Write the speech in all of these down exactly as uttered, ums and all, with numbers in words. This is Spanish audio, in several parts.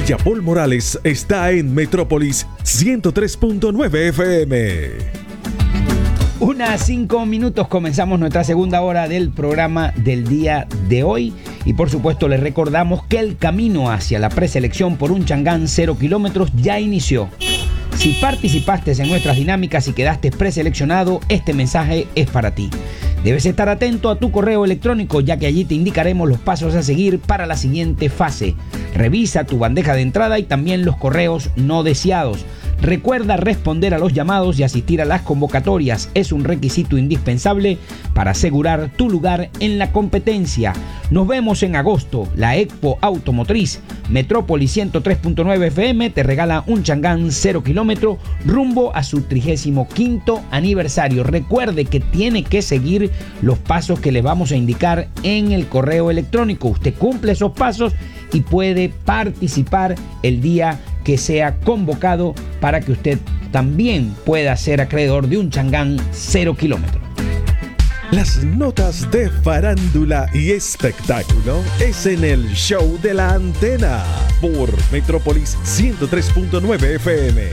Villapol Morales está en Metrópolis ciento tres punto nueve F M. Una cinco minutos, comenzamos nuestra segunda hora del programa del día de hoy. Y por supuesto les recordamos que el camino hacia la preselección por un Chang'an cero kilómetros ya inició. Si participaste en nuestras dinámicas y quedaste preseleccionado, este mensaje es para ti. Debes estar atento a tu correo electrónico, ya que allí te indicaremos los pasos a seguir para la siguiente fase. Revisa tu bandeja de entrada y también los correos no deseados. Recuerda responder a los llamados y asistir a las convocatorias. Es un requisito indispensable para asegurar tu lugar en la competencia. Nos vemos en agosto. La Expo Automotriz Metrópolis ciento tres punto nueve F M te regala un Chang'an cero kilómetro rumbo a su trigésimo quinto aniversario. Recuerde que tiene que seguir los pasos que le vamos a indicar en el correo electrónico. Usted cumple esos pasos y puede participar el día que sea convocado para que usted también pueda ser acreedor de un Chang'an cero kilómetros. Las notas de farándula y espectáculo es en el Show de la Antena por Metrópolis ciento tres punto nueve F M.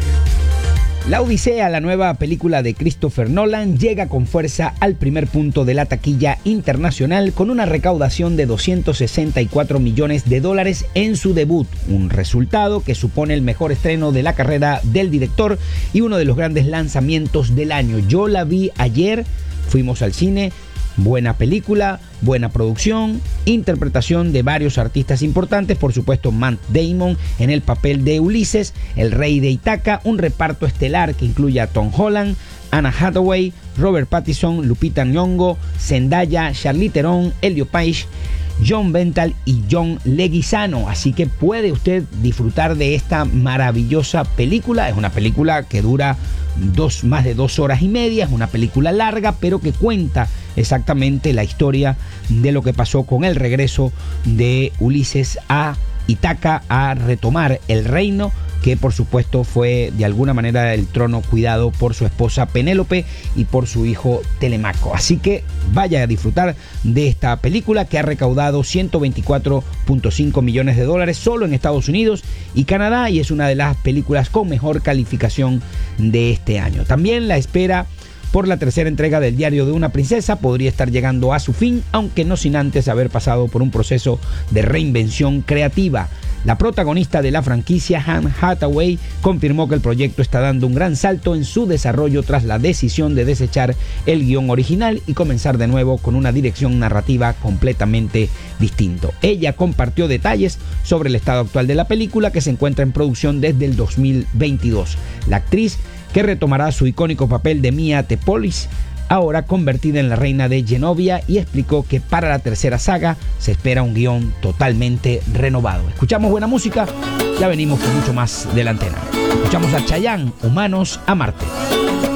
La Odisea, la nueva película de Christopher Nolan, llega con fuerza al primer punto de la taquilla internacional con una recaudación de doscientos sesenta y cuatro millones de dólares en su debut, un resultado que supone el mejor estreno de la carrera del director y uno de los grandes lanzamientos del año. Yo la vi ayer, fuimos al cine. Buena película, buena producción, interpretación de varios artistas importantes, por supuesto Matt Damon en el papel de Ulises, el rey de Ítaca, un reparto estelar que incluye a Tom Holland, Anna Hathaway, Robert Pattinson, Lupita Nyong'o, Zendaya, Charlize Theron, Elliot Page, John Bernthal y John Leguizamo. Así que puede usted disfrutar de esta maravillosa película. Es una película que dura dos, más de dos horas y media. Es una película larga, pero que cuenta exactamente la historia de lo que pasó con el regreso de Ulises a Ítaca a retomar el reino, que por supuesto fue de alguna manera el trono cuidado por su esposa Penélope y por su hijo Telemaco. Así que vaya a disfrutar de esta película que ha recaudado ciento veinticuatro punto cinco millones de dólares solo en Estados Unidos y Canadá, y es una de las películas con mejor calificación de este año. También la espera por la tercera entrega del Diario de una Princesa podría estar llegando a su fin, aunque no sin antes haber pasado por un proceso de reinvención creativa. La protagonista de la franquicia, Anne Hathaway, confirmó que el proyecto está dando un gran salto en su desarrollo tras la decisión de desechar el guión original y comenzar de nuevo con una dirección narrativa completamente distinto. Ella compartió detalles sobre el estado actual de la película, que se encuentra en producción desde el dos mil veintidós. La actriz, que retomará su icónico papel de Mia Tepolis, ahora convertida en la reina de Genovia, y explicó que para la tercera saga se espera un guión totalmente renovado. Escuchamos buena música, ya venimos con mucho más de la antena. Escuchamos a Chayanne, Humanos a Marte.